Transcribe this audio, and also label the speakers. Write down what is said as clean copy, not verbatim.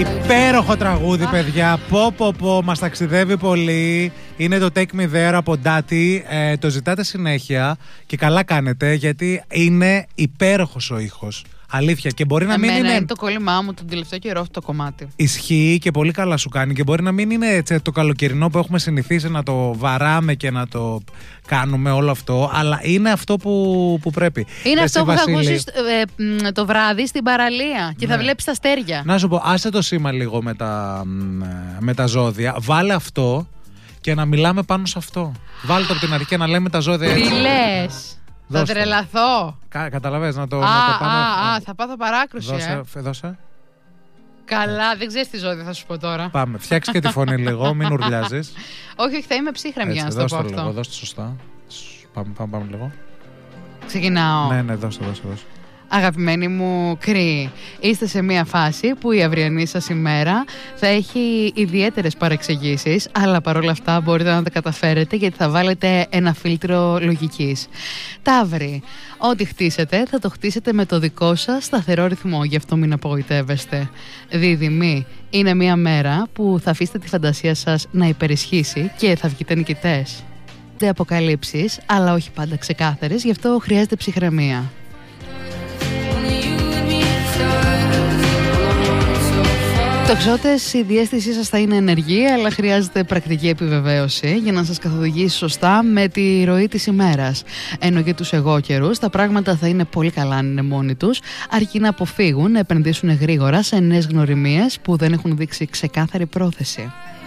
Speaker 1: Υπέροχο τραγούδι, παιδιά. Πω, μας ταξιδεύει πολύ. Είναι το Take Me There από Ντάτι. Το ζητάτε συνέχεια και καλά κάνετε, γιατί είναι υπέροχος ο ήχος. Αλήθεια. Και μπορεί να μην είναι.
Speaker 2: Είναι το κόλλημά μου τον τελευταίο καιρό αυτό το κομμάτι.
Speaker 1: Ισχύει και πολύ καλά σου κάνει. Και μπορεί να μην είναι έτσι, το καλοκαιρινό που έχουμε συνηθίσει να το βαράμε και να το κάνουμε όλο αυτό. Αλλά είναι αυτό που πρέπει.
Speaker 2: Είναι αυτό που θα ακούσεις το βράδυ στην παραλία και θα βλέπεις τα αστέρια.
Speaker 1: Να σου πω, άσε το σήμα λίγο με τα ζώδια. Βάλε αυτό και να μιλάμε πάνω σε αυτό. Βάλε το από την αρχή και να λέμε τα ζώδια έτσι.
Speaker 2: Τι λες? Θα τρελαθώ.
Speaker 1: Καταλαβαίνεις να το
Speaker 2: πάμε. Θα πάθω παράκρουση.
Speaker 1: Δώσε.
Speaker 2: Καλά, δεν ξέρεις τι ζώδια θα σου πω τώρα.
Speaker 1: Πάμε, φτιάξε και τη φωνή λίγο, μην ουρλιάζεις.
Speaker 2: Όχι, θα είμαι ψύχρεμη για να σου το πω αυτό.
Speaker 1: Δώστε σωστά. Πάμε λίγο.
Speaker 2: Ξεκινάω.
Speaker 1: Ναι, δώστε.
Speaker 2: Αγαπημένοι μου κρύοι, είστε σε μια φάση που η αυριανή σας ημέρα θα έχει ιδιαίτερες παρεξηγήσεις, αλλά παρόλα αυτά μπορείτε να τα καταφέρετε, γιατί θα βάλετε ένα φίλτρο λογικής. Ταύροι, ό,τι χτίσετε θα το χτίσετε με το δικό σας σταθερό ρυθμό, γι' αυτό μην απογοητεύεστε. Δίδυμοι, είναι μια μέρα που θα αφήσετε τη φαντασία σας να υπερισχύσει και θα βγείτε νικητές. Αποκαλύψεις, αλλά όχι πάντα ξεκάθαρες, γι' αυτό χρειάζεται ψυχραιμία. Τοξότες, η διαίσθησή σας θα είναι ενεργή, αλλά χρειάζεται πρακτική επιβεβαίωση για να σας καθοδηγήσει σωστά με τη ροή της ημέρας. Ενώ για τους εγώκερους τα πράγματα θα είναι πολύ καλά αν είναι μόνοι τους, αρκεί να αποφύγουν να επενδύσουν γρήγορα σε νέες γνωριμίες που δεν έχουν δείξει ξεκάθαρη πρόθεση.